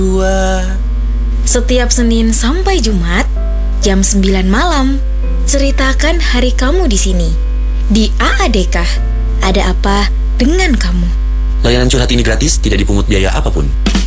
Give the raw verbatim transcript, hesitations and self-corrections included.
Dua. Setiap Senin sampai Jumat, jam sembilan malam, ceritakan hari kamu di sini. Di A A Dekah, ada apa dengan kamu? Layanan curhat ini gratis, tidak dipungut biaya apapun.